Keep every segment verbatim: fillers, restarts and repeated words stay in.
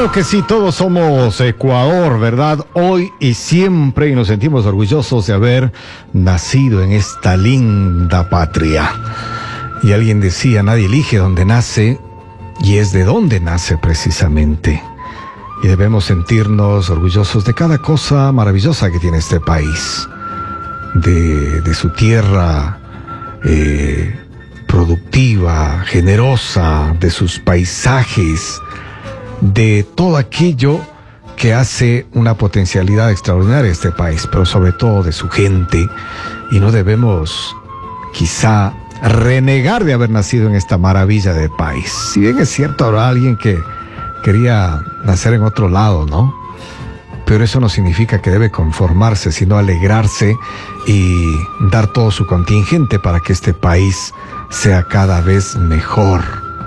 Claro que sí, todos somos Ecuador, ¿verdad? Hoy y siempre, y nos sentimos orgullosos de haber nacido en esta linda patria. Y alguien decía, nadie elige dónde nace, y es de dónde nace precisamente. Y debemos sentirnos orgullosos de cada cosa maravillosa que tiene este país. De, de su tierra eh, productiva, generosa, de sus paisajes, de todo aquello que hace una potencialidad extraordinaria este país, pero sobre todo de su gente. Y no debemos quizá renegar de haber nacido en esta maravilla de país. Si bien es cierto, habrá alguien que quería nacer en otro lado, ¿no? Pero eso no significa que debe conformarse, sino alegrarse y dar todo su contingente para que este país sea cada vez mejor.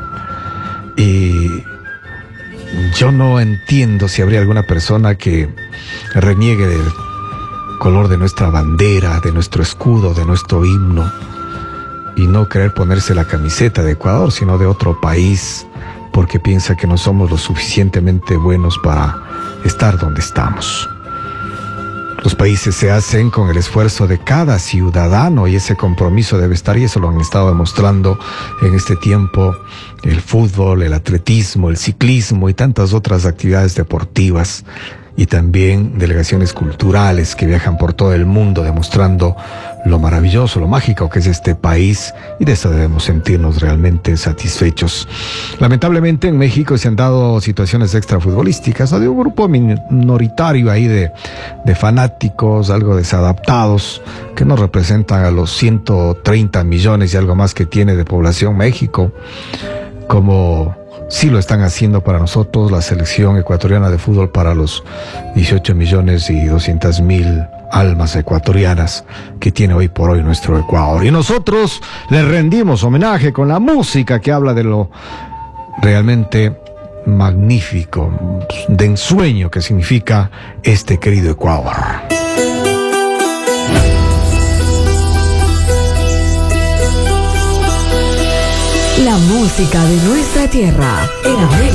Y yo no entiendo si habría alguna persona que reniegue del color de nuestra bandera, de nuestro escudo, de nuestro himno, y no querer ponerse la camiseta de Ecuador, sino de otro país, porque piensa que no somos lo suficientemente buenos para estar donde estamos. Los países se hacen con el esfuerzo de cada ciudadano y ese compromiso debe estar, y eso lo han estado demostrando en este tiempo el fútbol, el atletismo, el ciclismo y tantas otras actividades deportivas, y también delegaciones culturales que viajan por todo el mundo demostrando lo maravilloso, lo mágico que es este país, y de eso debemos sentirnos realmente satisfechos. Lamentablemente en México se han dado situaciones extrafutbolísticas, ¿no? De un grupo minoritario ahí de, de fanáticos, algo desadaptados, que no representan a los ciento treinta millones y algo más que tiene de población México, como sí lo están haciendo para nosotros la selección ecuatoriana de fútbol, para los dieciocho millones y doscientas mil almas ecuatorianas que tiene hoy por hoy nuestro Ecuador. Y nosotros le rendimos homenaje con la música que habla de lo realmente magnífico, de ensueño que significa este querido Ecuador. La música de nuestra tierra en América.